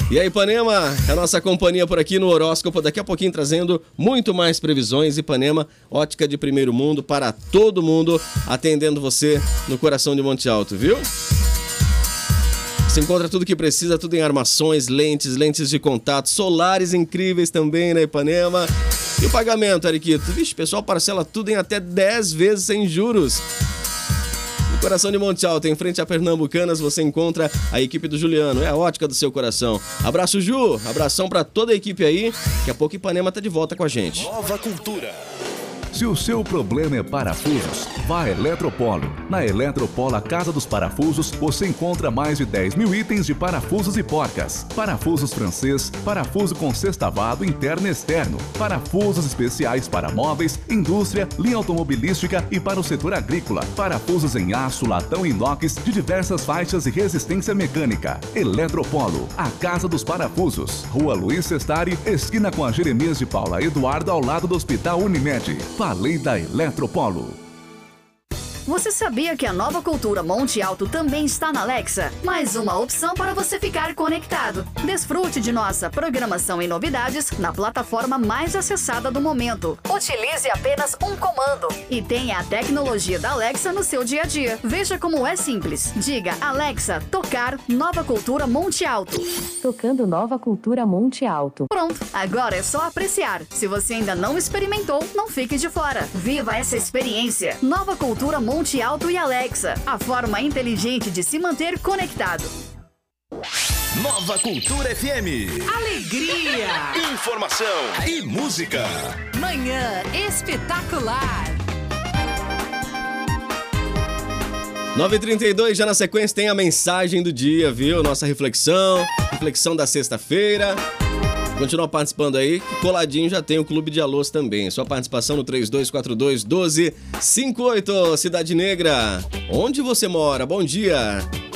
E aí, Ipanema, a nossa companhia por aqui no horóscopo, daqui a pouquinho trazendo muito mais previsões. Ipanema, ótica de primeiro mundo para todo mundo, atendendo você no coração de Monte Alto, viu? Você encontra tudo que precisa, tudo em armações, lentes de contato, solares incríveis também na Ipanema. E o pagamento, Eriquito? Vixe, pessoal parcela tudo em até 10 vezes sem juros. No coração de Monte Alto, em frente a Pernambucanas, você encontra a equipe do Juliano. É a ótica do seu coração. Abraço, Ju. Abração pra toda a equipe aí. Daqui a pouco Ipanema tá de volta com a gente. Nova Cultura. Se o seu problema é parafusos, vá a Eletropolo. Na Eletropolo, a Casa dos Parafusos, você encontra mais de 10 mil itens de parafusos e porcas. Parafusos francês, parafuso com sextavado interno e externo, parafusos especiais para móveis, indústria, linha automobilística e para o setor agrícola. Parafusos em aço, latão e inox de diversas faixas e resistência mecânica. Eletropolo, a Casa dos Parafusos. Rua Luiz Sestari, esquina com a Jeremias de Paula Eduardo, ao lado do Hospital Unimed. Falei da Eletropolo. Você sabia que a Nova Cultura Monte Alto também está na Alexa? Mais uma opção para você ficar conectado. Desfrute de nossa programação e novidades na plataforma mais acessada do momento. Utilize apenas um comando e tenha a tecnologia da Alexa no seu dia a dia. Veja como é simples. Diga, Alexa, tocar Nova Cultura Monte Alto. Tocando Nova Cultura Monte Alto. Pronto, agora é só apreciar. Se você ainda não experimentou, não fique de fora. Viva essa experiência. Nova Cultura Monte Alto e Alexa, a forma inteligente de se manter conectado. Nova Cultura FM. Alegria, Informação e música. manhã espetacular. 9h32, já na sequência tem a mensagem do dia, viu? Nossa reflexão da sexta-feira. Continua participando aí, que coladinho já tem o Clube de Alôs também. Sua participação no 3242-1258, Cidade Negra. Onde você mora? Bom dia.